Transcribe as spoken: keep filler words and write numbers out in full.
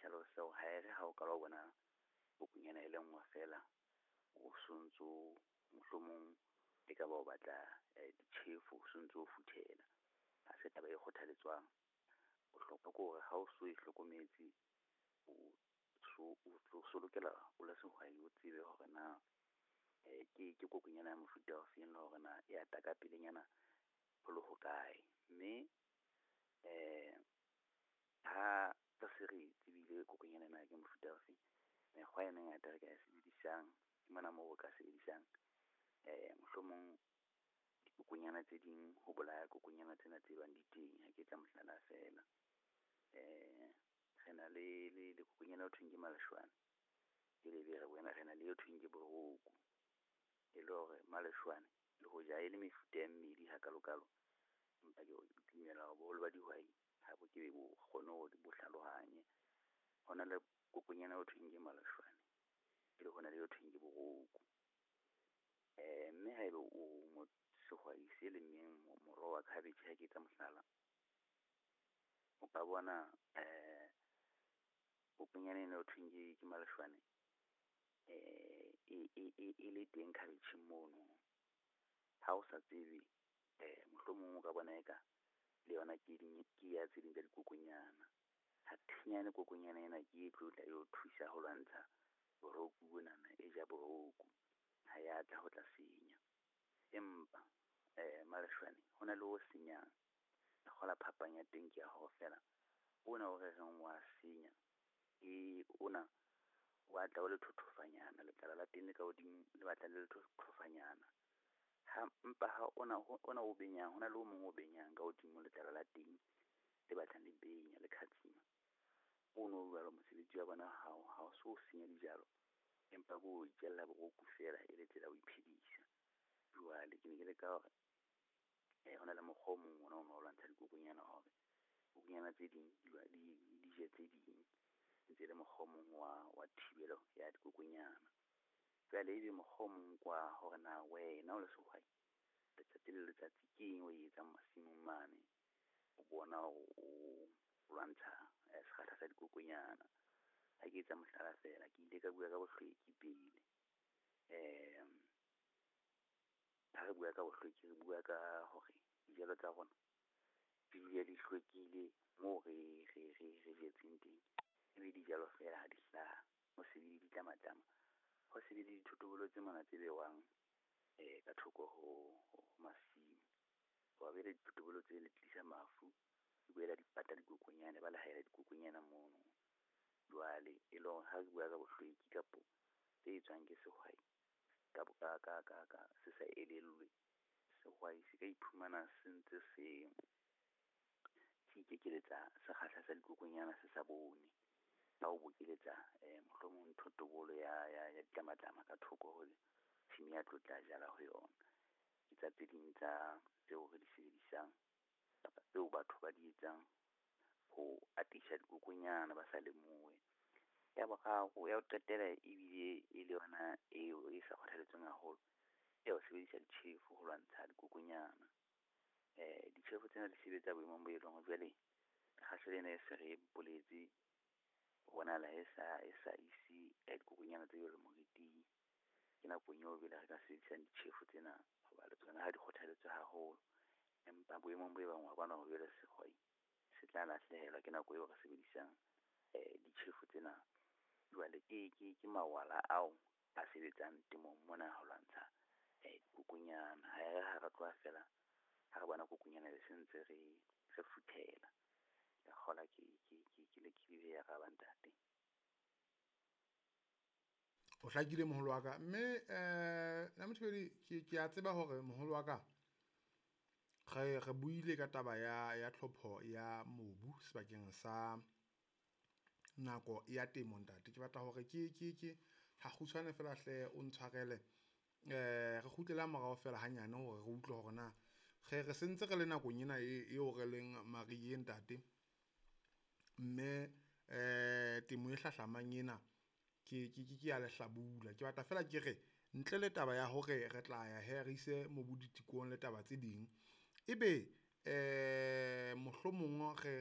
dijalo seo ha ere ha o ka lo bona kokonyana e le nngwe fela o sontso mohlomong e ka ba o batla ditjhefu o sontso o futhela ha se taba e kgothaletswang bohlokwa ke hore ha o so e hlokometse o so o so lokela o la sehwai o tsebe hore na eh ke ke kokonyana ya mofuta o feng le hore na e ata ka pelenyana ho le hokae mme eh ha ka se re tsebile kokonyana ena ke mofuta o feng mekgwa e mengata re ka e sebedisang ke mona moo o ka sebedisang eh mohlomong dikokonyana tse ding ho bolaya kokonyana tsena tse bang di teng ha ke tla mohlala fela eh rena le le le kokonyana o thweng ke maleshwane ke le be re bona rena le yo thweng ke boroko e le hore maleshwane le ho ja ile mefuta ya mmedi ha kalokalo mpa ke o dumela ho boholo ba dihwai ha bo ke be bo kgone ho bo hlalohanye hona le kokonyana o thweng ke maleshwane ke le hona le yo thweng ke boroko eh mme ha ebe o mo sehwai se le meng moroho wa cabbage ha ke tsa mohlala o ka bona eh kokonyana ena o thweng ke maleshwane eh e le teng cabbage mono ha o sa tsebe eh mohlomong o ka bona eka le yona ke ding ke ya tse ding tsa dikokonyana ha thinyane kokonyana ena ke e tlotla yo thusa ho lwantsha boroko bona e ja boroko ha ya tla ho tla senya empa eh maleshwane hona le o senyang le kgola phapang ya teng ke ya ho fela ona o re reng wa senya e ona wa tla o le thothofanyana le tla la teng le ka hodimo le batla le thothofanyana ha mpa ha ona ona o benyang hona le o mong o benyang ka hodimo le tla la teng le batla le benya le khatsima ono wa mosebetsi wa bona ha ha o so senya dijalo empa go itjella boroko fela e le tsela o iphedisa jwale ke ne ke le ka hore eh hona le mokgomo mona o no lwantsha dikokonyana hore kokonyana tse ding di di je tse ding ntse le mokgomong wa wa thibelo ya dikokonyana jwale ebe mokgomong kwa hore na wena o le sehwai letsatsi le letsatsi ke eng o etsang masimong mane o bona o lwantsha sekgahla sa dikokonyana ha ke etsa mohlala fela ke ile ka bua ka bohlweki pele eh ha re bua ka bohlweki re bua ka hore dijalo tsa rona di dule di hlwekile mo re re re re jetseng teng ebe dijalo fela ha di hlaha mo se di tlamatlama ho se di dithotobolo tse mona tse bewang eh ka thoko ho masimo ho be le dithotobolo tse le tlisa mafu di boela di pata dikokonyana ba la haela dikokonyana mono jwale e lo ha re bua ka bohlweki kapo tse etswang ke sehwai ka ka ka ka ka se sa elellwe sehwai se ka iphumana se ntse se se ikekeletsa sekgahla sa dikokonyana se sa bone ha o bokeletsa eh mohlomong thotobolo ya ya ya tlamatlama ka thoko ho tshimi ya tlotla jala ho yona ke tsa tse ding tsa tseo re di sebedisang kapa tseo batho ba di etsang ho atisha dikokonyana ba sa lemohe ya boraro ya ho qetela ebile e le yona eo e sa kgothaletsweng haholo e o sebedisa ditjhefu ho lwantsha dikokonyana eh ditjhefu tsena di sebetsa boemong bo eleng ho jwale kgahlele ne se re boletse bona la esa esa isi e dikokonyana tse le moriting ke na ponyo bile re ka sebedisa ditjhefu tsena ho ba le tsona ha di kgothaletswe haholo empa boemong bo e bang wa bona ho jwale sehwai se tla lahlehelwa ke nako eo re sebedisang eh ditjhefu tsena jwale ke ke ke mawala ao a sebetsang temong mona ho lwantsha eh dikokonyana ha ya ha ra tloha fela ha re bona kokonyana le sentse re re futhela ya kgola ke ke ke ke le ke be ya ga bantate o hlakile moholo wa ka mme eh na mothwedi ke ke a tseba hore moholo wa ka re re buile ka taba ya ya tlhopho ya mobu sebakeng sa nako ya temo ntate ke batla hore ke ke ke ha kgutshwane fela hle o ntshwarele eh re khutlela morao fela hanyane hore re utlwe hore na ge re sentse re le nakong ena e o re leng mariye ntate mme eh temo e hlahlamang ena ke ke ke ya lehlabula ke batla fela ke re ntle le taba ya hore re tla ya he re ise mobu ditikong le taba tse ding ebe eh mohlomong re